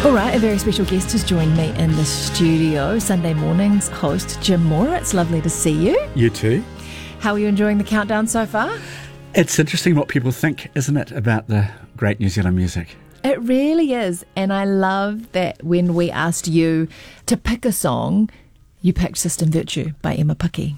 All right, a very special guest has joined me in the studio, Sunday morning's host, Jim Moore. It's lovely to see you. You too. How are you enjoying the countdown so far? It's interesting what people think, isn't it, about the great New Zealand music? It really is. And I love that when we asked you to pick a song, you picked System Virtue by Emma Puckey.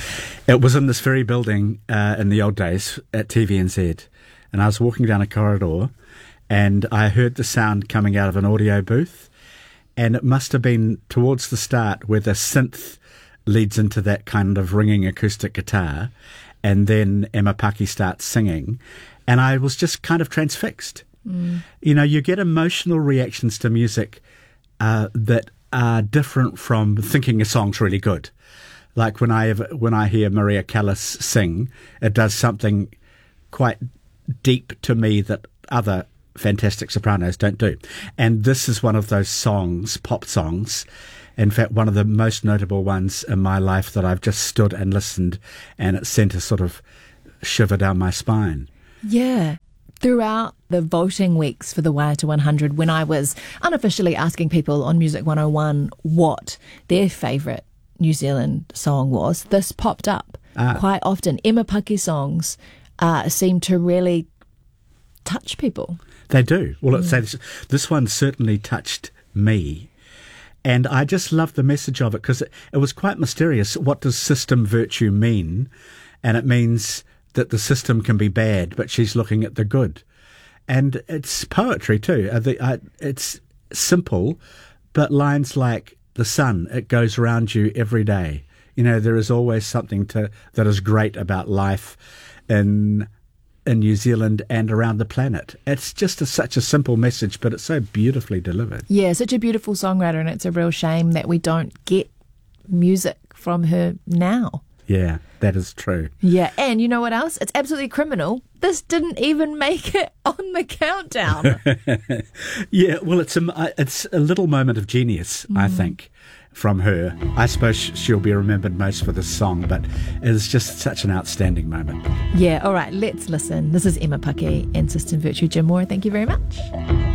It was in this very building in the old days at TVNZ, and I was walking down a corridor and I heard the sound coming out of an audio booth, and it must have been towards the start where the synth leads into that kind of ringing acoustic guitar, and then Emma Puckey starts singing, and I was just kind of transfixed. You know, you get emotional reactions to music that are different from thinking a song's really good. Like when I hear Maria Callas sing, it does something quite deep to me that other fantastic sopranos don't do. And this is one of those songs, pop songs, in fact one of the most notable ones in my life that I've just stood and listened, and it sent a sort of shiver down my spine. Yeah. Throughout the voting weeks for the Waiata 100, when I was unofficially asking people on Music 101 what their favourite New Zealand song was, this popped up quite often. Emma Puckey songs seem to really touch people. They do. Well, this one certainly touched me. And I just love the message of it because it was quite mysterious. What does system virtue mean? And it means that the system can be bad, but she's looking at the good. And it's poetry too. It's simple, but lines like the sun, it goes around you every day. You know, there is always something that is great about life in New Zealand and around the planet. It's just such a simple message, but it's so beautifully delivered. Yeah, such a beautiful songwriter, and it's a real shame that we don't get music from her now. Yeah, that is true. Yeah, and you know what else? It's absolutely criminal. This didn't even make it on the countdown. Yeah, well, it's a little moment of genius, I think, from her. I suppose she'll be remembered most for this song, but it is just such an outstanding moment. Yeah, all right, let's listen. This is Emma Puckey and System Virtue. Jim Moore, thank you very much.